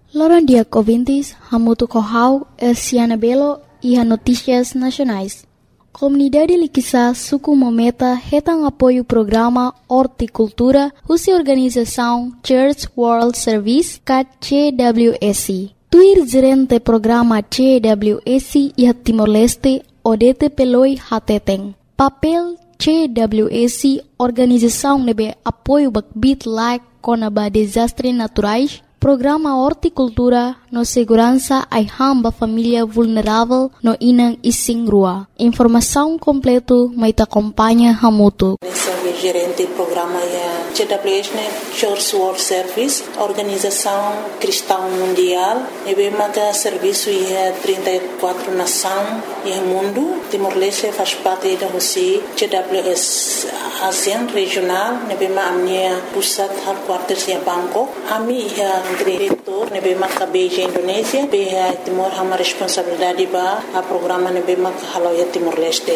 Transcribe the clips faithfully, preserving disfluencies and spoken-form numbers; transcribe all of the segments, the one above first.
Loran dia ouvintes, Hamutu Kohau, Elsiana Belo e a Notícias Nacionais. Comunidade Liquiçá Suku Mometa retam apoio programa Horticultura, Russa Organização Church World Service, C W S. Tuir gerente programa C W S e a Timor-Leste, Odete Peloi Hateteng. Papel C W S, Organização nebe apoio bakbit like conaba desastres naturais, Programa Horticultura no segurança ai hamba família vulnerável no inang ising rua. Informação completo mai te acompanha Hamutu. Gerente do programa é C W S, Church World Service, Organização Cristã Mundial. E bem que serviço é trinta e quatro nações e mundo. Timor-Leste faz parte da Rússia. C W S ASEAN regional. E bem a minha pusat headquarters é Bangkok. A minha é diretor. E bem que Beijing Indonésia. Bem Timor hama responsabilidade ba a programa e bem que halo é Timor-Leste.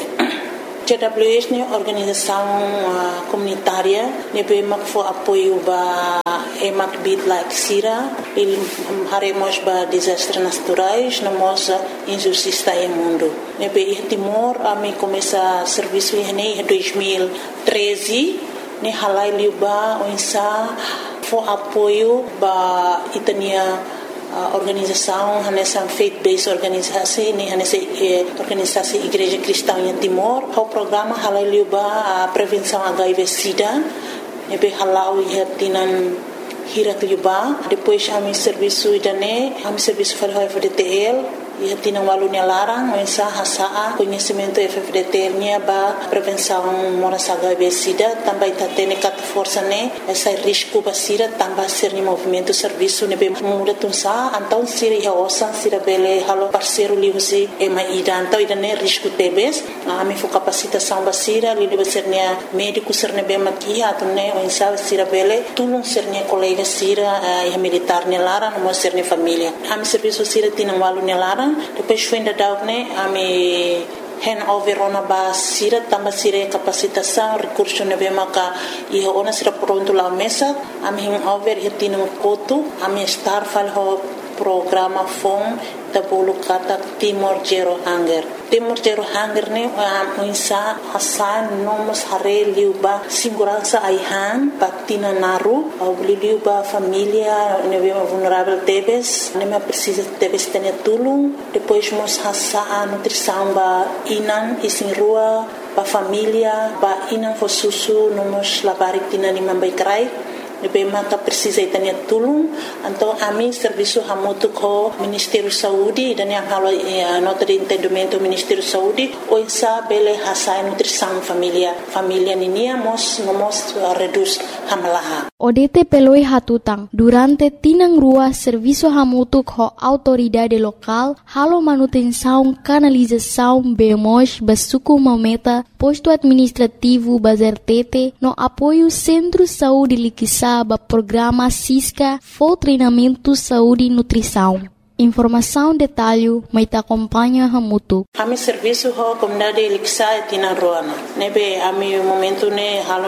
C W S é organização uh, comunitária, nebema que foi apoio ba emak bit like sira, il haremos ba desastres naturais, namos injustiça em mundo. Nebe em Timor, a mim começa serviço em dois mil e treze, ne halai liuba onsa foi apoio ba itania Uh, organização, nessa faith-based organização, nessa eh, organização Igreja Cristã em Timor, o programa halau a prevenção H I V/SIDA, nebe halau ia tinan hirak liuba, depois a mi serviço idane, a mi serviço para o F D T L, ia tinan walunya larang, mensa hasaa conhecimento F D T L nya ba prevenção moras H I V/SIDA, também tá tendo cat força né, essa risco ba sira também ser ni movimento serviço nebe muda tunsa, então sira ia osan sira bele halo parceiro liusi e mai ida, então ida né risco tebes, a mi fo capacitação ba sira li ba ser nia médico ser nebe makia atu né mensa sira bele tulung ser nia colega sira e militar ne lara no ser ni família, a mi serviço sira tinan walunya lara. Depois foi ainda dar né a me handover ona ba sira tamba sira capacitação recurso nebe maka e ona sira pronto lá mesa a me handover e tino koto a me estar fal ho programa fom da bolu kata Timor Zero Hunger. Timor Zero Hunger ne a insa hasan nomos hare liuba segurança aihan patina naru au liuba família nebe vulnerável tebes nebe precisa tebes ter tulung depois mos hasa a nutrição ba inan isin rua ba família ba inan fo susu nomos labarik tina lima bai krai nebe maka precisa itania tulung então a mim serviço hamutu ko Ministério Saúde dan yang halo eh, nota de entendimento Ministério Saúde o insa bele hasa nutrição família família ninia mos mos uh, reduz hamlaha Odete peloi hatutang durante tinang rua serviço hamutu ko autoridade local halo manutenção canalização bemos basuku mometa posto administrativo bazertete no apoio Centro Saúde Liquiçá ba programa Cisca for treinamento saúde e nutrição. Informação detalhe mai te acompanha Hamutu. A mi serviço ho comunidade Liquiçá e tina roana. Nebe a mi momento ne halo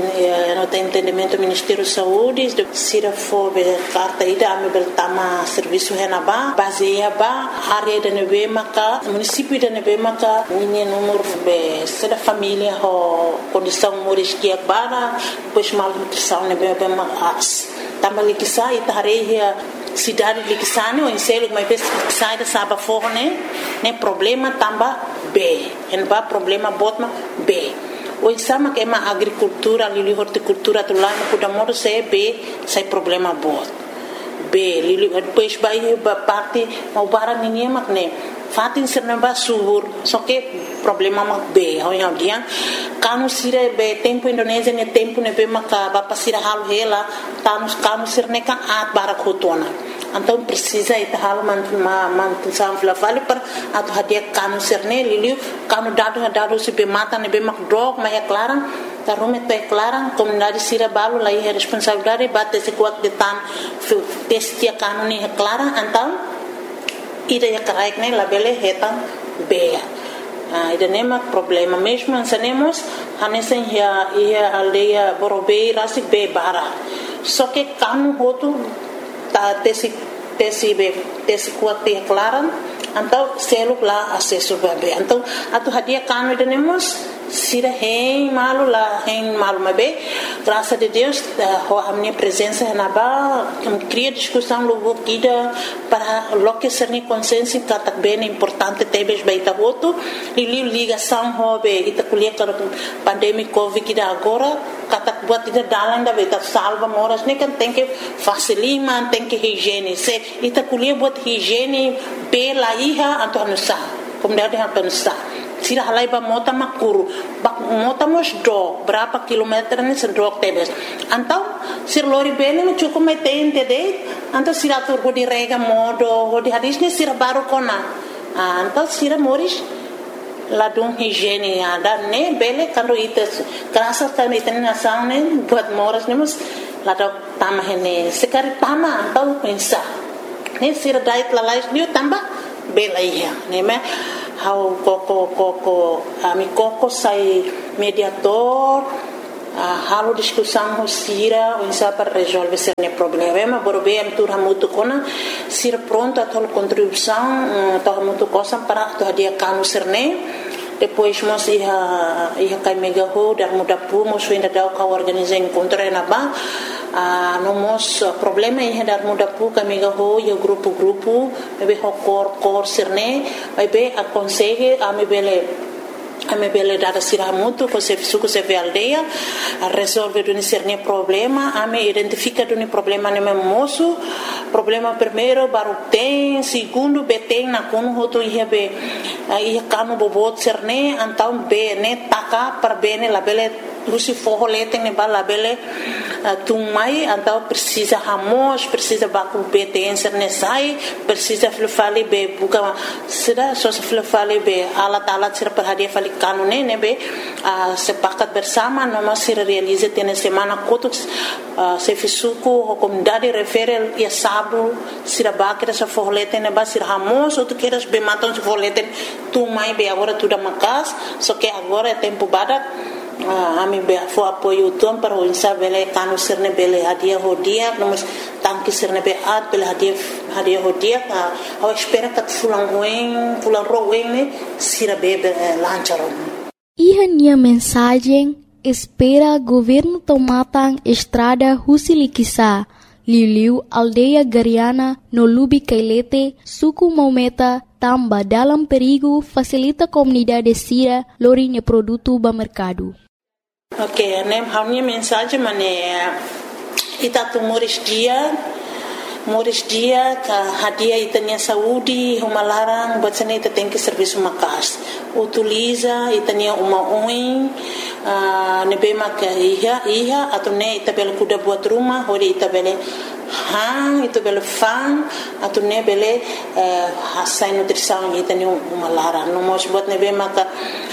no te entendimento Ministério Saúde sira fo be carta ida a mi beltama serviço henaba baseia ba área de nebe maka município de nebe maka minha número be seda família ho condição moris que bara pois mal nutrição nebe be mas tama Liquiçá e tareia cidade Liquiçá o enselo mas vez sai da saba forne né problema tamba B en ba problema botma B o insama que é uma agricultura ali horticultura tu lá no puda modo se B sai problema bot B li depois vai parte mau barang ninguém mak né fatin serna ba subur só que problema mak B ao yang dia kanu sire be tempo Indonésia ne tempo ne be maka ba pasira halu hela tanus kanu sirne kan at barak hotona então precisa ita hal man ma man sam fla vale per atu hadia kanu sirne liliu kanu dadu dadu se be mata ne be mak drog ma é clara ta rume te clara comunidade sira balu lai é responsabilidade bate se kuat de tan testia kanu ni é clara então ida ya karaik ne labele hetan be ah ida nema problema mesmo ansanemos hanesen ya ia aldeia borobei rasi be bara só que kanu hotu ta tesi tesi be tesi kuat te klaran então selo lá acesso bebê então atu hadia kanu denemos sira hein malu lá hein malu mabe graças a Deus a minha presença na ba cria discussão logo guida para lo que ser ni consciência que tá bem importante tebes baita voto e ligação hobe ita kuliah para pandemia covid que agora kata buat ida dalan da beta salva moras ne kan tem que facilima tem que higiene se ita kuliah buat higiene pela iha atau nusa kemudian dia akan nusa sira halai ba mota makuru bak mota mos do berapa kilometer ni sedok tebes antau sir lori bene me cukup metein tede antau sira tur go di rega modo go di hadis ni sira baru kona antau sira moris ladung higiene ada ne bele kando ites kerasa kan iten nasang ne buat moras ne mus ladok tamah ne sekali tama antau pensa ne sira dait lalais ni tambah bela iya ne me how koko koko ami koko sai mediator uh, halo discussão ho sira o insa para resolver esse problema borbe am tur hamutu kona sira pronto a tol contribuição to hamutu cosa para to dia kanu serne depois mos ia ia kai mega ho dar muda pu mos ainda dau ka organizar encontro na ba Uh, nomos uh, problema ia dar muda pu kami gaho ia grupo grupo bebe ho kor kor sirne bebe aconsegue a me bele a me bele dar sira muito com se suco se ve aldeia a resolve do sirne problema a me identifica do problema ne moço problema primeiro baru tem segundo beteng na kono hoto ia be ia kanu bobot sirne então be ne taka per bene la bele Lucy forro letem ne bala bele tung mai então precisa ramos precisa baku betensar ne sai precisa flufali be buka sira so flufali be alat alat sira perhadia fali kanune ne be sepakat bersama noma sira realize tene semana kotuk se fisuku comunidade referel ia sabu sira bakira sa forro letem ne ba sira ramos outro queiras be matam se forro letem tung mai be agora tudo macas só que agora é tempo badak a mim be fo apoio tom para o insabele kanu serne bele hadia hodia nomos tanki serne be at bele hadia hadia hodia a espera que fulan ruim fulan ruim ne sira bebe lancharon e minha mensagem espera governo tomatang estrada Husilikisa Liliu aldeia Gariana no Lubi Kailete suku Maumeta tamba dalam perigo facilita comunidade sira lorinha produto ba mercado. Ok, né, a minha mensagem é itatu moris dia, moris dia que hadia itania saúde, uma larang, buat sana ita tem que serviço makas, utiliza itania uma oin, nebema que ia ia atau ne ita bela kuda buat rumah, hori ita bela hang ita bela fang, atau ne bela hasai nutrição itania uma larang, nomos buat nebema que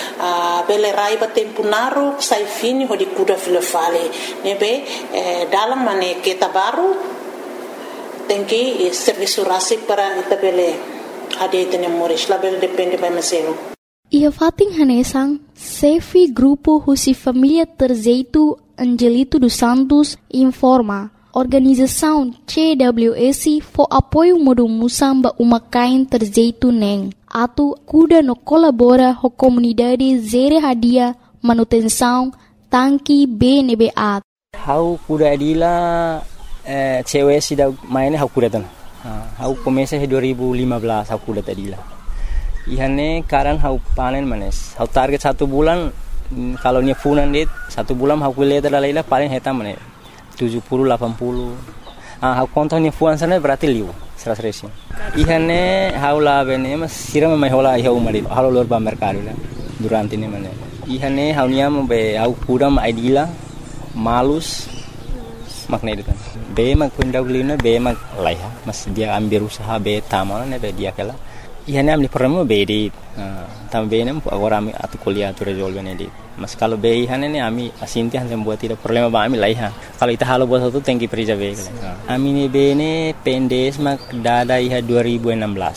a bele raiba tempo naru sai fini hodi kuda filefale nebe dalam mane kita baru tem que serviço rasi para itabele ade tene moris label depende ba meselo ia fating hanesang sefi grupo husi família Terzeito Angelito dos Santos informa organização C W S for apoio modo musamba umakain Terzeito neng atu kuda no colabora ho comunidade zere hadia manutenção tanki B N B A hau kuda adila eh, cewek sida maine hau kuda tan hau komesa he dua ribu lima belas hau kuda adila ihane karan hau panen manes hau target satu bulan kalau nya funan dit satu bulan hau kuliah laila paling heta manes tujuh puluh delapan puluh ah hau kontonya fuan sana berarti liu seratus ihane haula bene mas sira mai hola iha umari halo lor ba mercado la durante ne mane ihane haunia be au kudam aidila malus makne itu be mak pundaulina be mak laiha mas dia ambil usaha be tamal ne be dia kala ihane amli promo be di tam be ne agora ami atu kuliah tu resolve ne di mas kalau be ihane ne ami asinti han membuat tidak problema ba ami laiha kalau ita halo bos tu tengki perija be ami ne be ne pendes mak dada iha dua ribu enam belas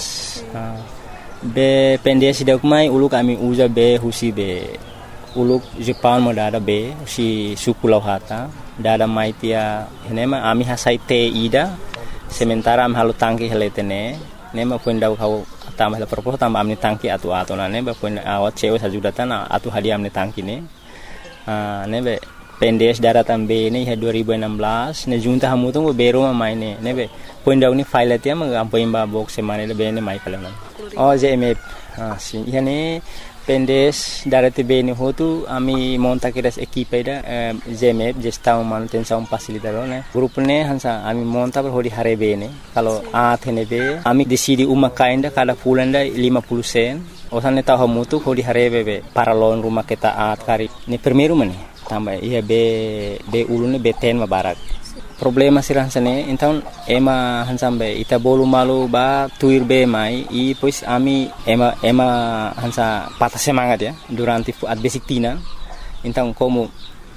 be pendes dak mai uluk ami uza be husi be uluk Jepang mo dada be si suku lauhata dada mai tia henema ami hasai te ida sementara am halu tangki heletene ne ma pun dau kau tambah la propos tambah amni tangki atu atu na ne ba pun awat cewe sajudatan atu hadiah amni tangki ne ne be pendes daratan be ne dua ribu enam belas ne junta hamu tu bero ma mai ne ne be pun dau ni file atia ma am pun ba box semane le be ne mai kala oh J M F ha si yani pendes darate be ne hotu ami monta kiras equipe da J M F gestão manutenção facilitador ne grup ne hansa ami monta per hodi hare be ne kalau a thene be ami decidi uma kainda kada fulanda lima puluh sen osane tahu hamu tu hodi hare be para lon rumah kita at kari ne primeiro mane tambah iya be be ulune be ten ma barak problema sirang sane então ema hansambe ita bolu malu ba tuir be mai i pois ami ema ema hansa patah semangat ya durante at basic tina então como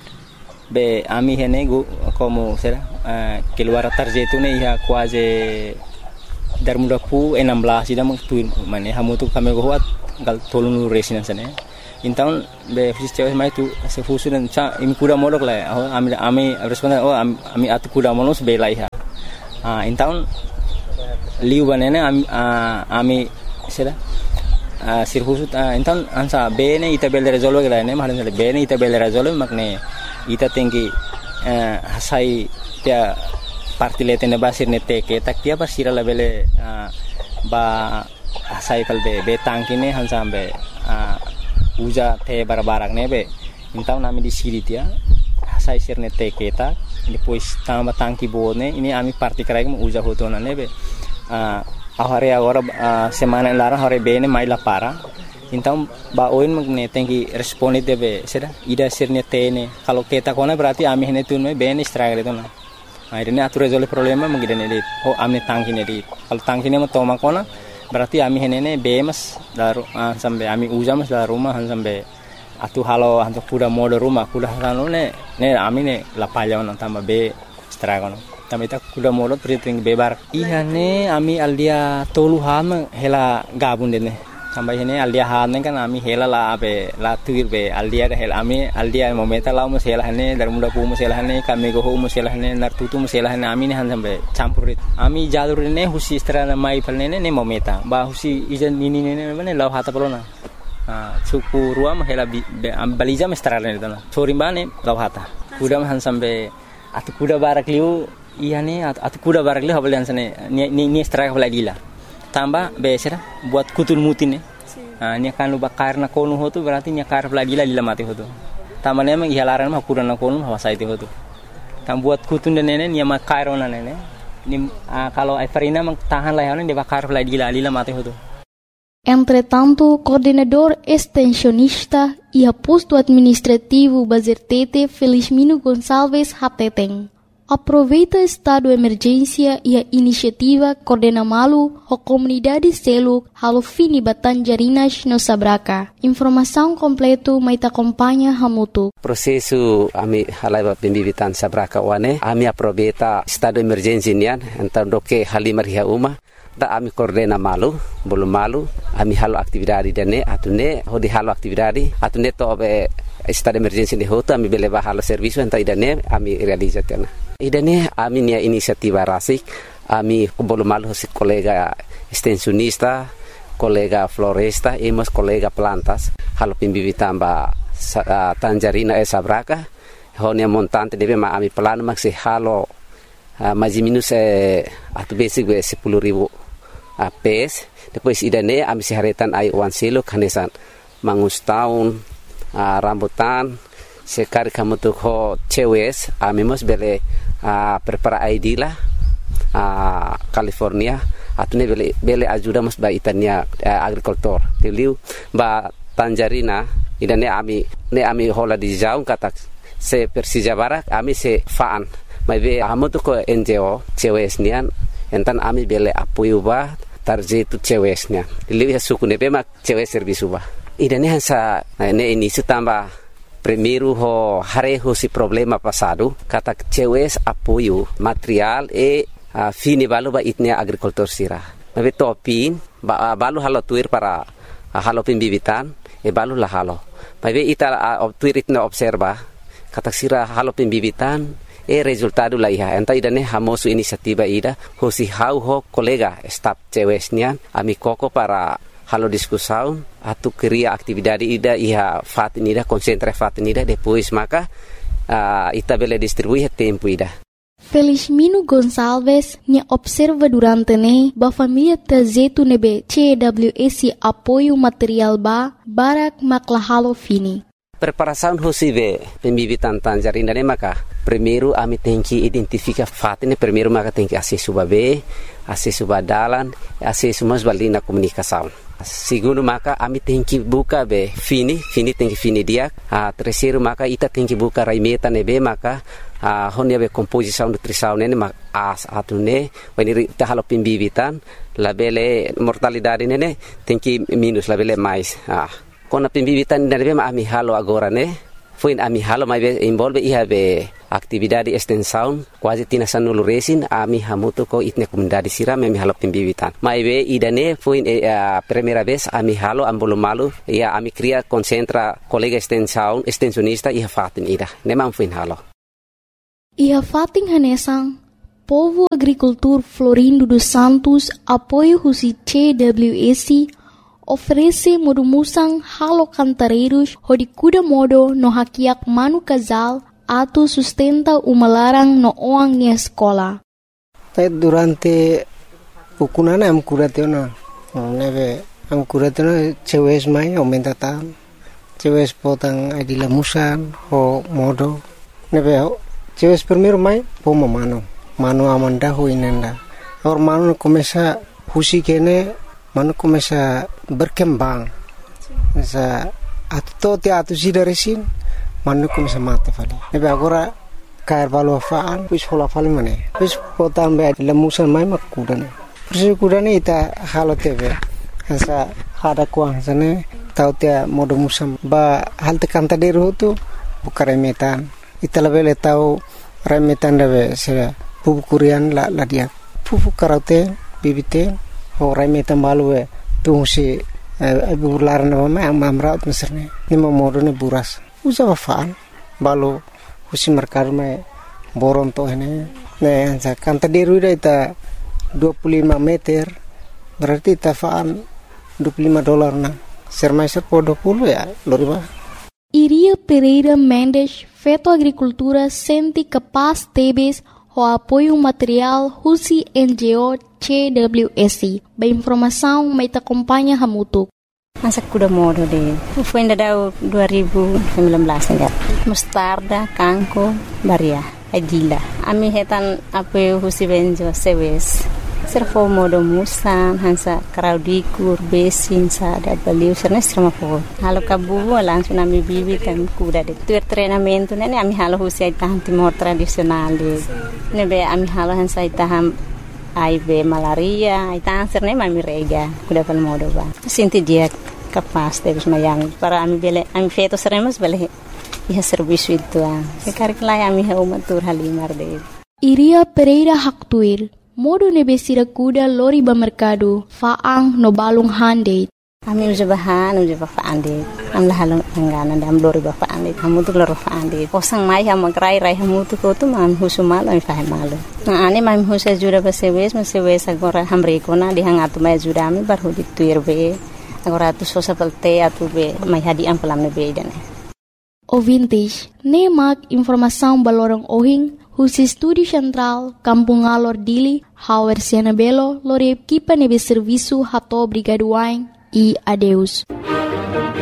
be ami hene go como será uh, keluar tarjetu ne ia quase dar muda pu enam belas ida meng tuir mane hamu tu kami go hat gal tolong resinan sane então be fiz cewek mai tu se fusu dan cha imi kuda modok la oh ami ami responden oh ami atu kuda monos be lai ha ah então liu banene ami ami sera ah sir fusu então ansa be ne ita bel resolve la ne mahalan be ne ita bel resolve makne ita tinggi hasai tia partile tene basir ne teke tak tia basira la bele ba hasai kal be be tangkine hansa be uja te barbarak nebe então nami di siri dia sai sirne te keta depois tamba tangki bone ini ami parti krai mo uja hotona nebe ah ahare agora semana lara hore bene mai la para então ba oin magne tenki responde debe seda ida sirne tene kalau keta kona berarti ami hene tunme bene struggle itu na akhirnya atu resolve problema mengidane dit oh ami tangki ne dit kalau tangki ne mo toma kona berarti ami henene bemas daru uh, sampai ami ujamas da rumah sampai atu halo hantu kuda mode rumah kuda halo ne ne ami ne lapaya on tamba be stragon tamba ita kuda mode priting bebar iya ne ami aldia tolu ham hela gabun dene tamba hene aldia han kan ami hela la be la tuir be aldia hela ami aldia momenta la mus hela hene dar muda pu mus hela hene kami go mus hela hene nar tutu mus hela hene ami ne han sampai campurit ami jalur ne husi strana mai palne ne momenta ba husi ijan nini ne ne law hata pelona ah suku ruam hela am baliza mestrana ne dana sori bane law hata kuda han sampai atu kuda barak liu iya ne atu kuda barak liu habalian sane ni ni strike balagila tambah besera buat kutul mutin ne ah nya kan lu bakar na konu hotu berarti nya kar balagila lila mati hotu tambah ne mang ihalaran mah kuda na konu hawasa itu hotu tam buat kutun de nene nya makar ona nene ni ah, kalau Everina mang tahan lah de bakar balagila lila mati hotu. Entretanto, coordenador extensionista e posto administrativo Bazertete Felizmino Gonçalves Hateteng aproveita estado de emergência e a iniciativa Coordena Malu, a comunidade Seluk, halo fini Batanjarinas no Sabraka. Informação completa mais acompanha Hamutu. Prosesu ami halai pembibitan Sabraka wane, ami aproveita estado de emergência nian, então doke halimar hia uma. Da ami coordena malu, belum malu, ami halo aktividade dene, atune hodi halo aktividade, atune to be estado de emergência de hoto, ami beleva halo serviço, então idane ami realizatena. Idane ami nia inisiativa rasik, ami belum malu si kolega extensionista, kolega floresta, emos kolega plantas, halo pimbibitan ba uh, Tanjarina e Sabraka, honia montante debe ma ami plano maksi halo uh, maji minus eh, atu basic be sepuluh ribu A P S, depois idane ami siharetan ai wan selo kanesan mangus tahun uh, rambutan sekali kamu tuh ho cewes ami mos bele uh, prepara I D lah uh, California atune bele bele ajuda mos ba itania uh, agrikultur tiliu ba Tanjarina idane ami ne ami hola di jaung katak se Persija Barak ami se faan mai be amu tuh ko N G O cewes nian entan ami bele apoio ba tarje tu cewesnya lihat suku nebe mak cewek servis ubah idane hansa ne ini setambah primeiro ho hare ho si problema passado kata cewes apoio material e uh, fini balu ba itnia agrikultur sira nabe topin ba uh, balu halo tuir para uh, halo pembibitan e balu la halo nabe ita uh, tuir itna observa kata sira halo pembibitan E resultado la iha. Enta idane hamosu inisiativa ida. Hosi hau ho kolega staf cewesnya. Ami koko para halo diskusaun. Atu keria aktividade ida iha fatin ida. Konsentra fatin ida. Depois maka uh, ita bele distribuir tempo ida. Felizmino Gonçalves nya observa durante ne ba família tazetu nebe C W S apoio material ba barak maklahalo fini. Preparação hosive pembibitan tangerina ne maka primeiro ami tem que identificar fatine primeiro maka tem que acesso babe acesso badalan acesso mas balina comunicação. Segundo maka ami tem que buka be fini fini tem que fini dia. Ah terceiro maka ita tem que buka raimeta nebe maka ah honia be composição nutrição ne mak as atune wani ta halo pembibitan labele mortalidade ne tem que minus labele mais ah kona pembibitan dari bema ami halo agora ne foi ami halo mai be involve iha be aktividade extensão quase tina sanulu resin ami hamuto ko itne comunidade sira me halo pembibitan mai be idane foi a primeira vez ami halo ambolo malu ia ami cria concentra colega extensão extensionista iha fatin ida ne man foi halo iha fatin hanesang Povo Agricultor Florindo dos Santos apoio husi C W S oferece modo musang halo cantareiros hodi kuda modo no hakiak manu casal atu sustenta uma larang no oang nia escola. Durante pukunana am kuratena neve am kuratena cewes mai aumenta tam cewes potang adila musan ho modo neve cewes primeiro mai poma mano mano amanda ho inenda or mano começa husi kene mano começa berkembang sa atto te atu sida resin mano começa mate fali nebe agora cair valo faan pis hola fali mane pis potam be lemusan mai makudane pis kudane ita halo tebe sa hada kuang sane tau te modo musam ba hal te kanta deru tu bukare metan ita lebele tau remetan debe se pupu kurian la la dia pupu karate bibite ho remetan balue tu si ibu laran mama yang mamraut meserne ni momodo ne buras usa wafaan balu husi merkar me boron to ini ne sa kanta deru ita dua puluh lima meter berarti tafaan dua puluh lima dolar na sermaiser po dua puluh ya loriba. Iria Pereira Mendes Feto Agricultura senti capaz tebes o apoio material husi N G O C W S. Ba informação mai ta acompanha hamutuk. Masa kuda modo de. Foi ainda dua ribu sembilan belas enggak. Mustarda, kangko, baria, adila. Ami hetan apoio husi benjo sewes. Servo modo musan hansa kraudikur besin sa da baliu serna strama po. Halo kabu langsung ami bibitan kuda de. Tur treinamento nene ami halo husi tahan timor tradisional de. Nebe ami halo hansa taham I B malaria, ita serne mami rega kuda pal modo ba. Sinti dia capaz de mayang para ami bele ami feto seremos bele iha serviço itu ah. Sekarang lai ami ha umatur halimar de. Iria Pereira Haktuir modo nebesira kuda lori ba mercado faang no balung hande. Ami uja bahan uja ba faande. Am la halong angana dam lori ba faande. Hamu tu lori faande. Posang mai ha magrai rai hamu tu ko tu mam husu malo mi fahe malo. Na ane mam husa jura ba sewes ma sewes agora hamre ko na dihangatu mai jura mi bar hudi tuir be. Agora tu sosa pelte atu be mai hadi am pelam ne be dane. Ouvintes, nemak informação balorong ohing husi Estúdio Central, Kampung Alor Dili, Hauer Sianabelo, lori equipa nebe serviço hato brigaduain e adeus.